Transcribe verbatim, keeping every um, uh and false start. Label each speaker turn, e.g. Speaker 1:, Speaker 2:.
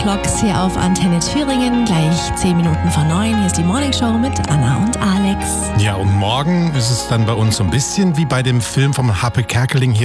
Speaker 1: Clocks hier auf Antenne Thüringen. Gleich zehn Minuten vor neun. Hier ist die Morning Show mit Anna und Alex.
Speaker 2: Ja, und morgen ist es dann bei uns so ein bisschen wie bei dem Film vom Happe Kerkeling hier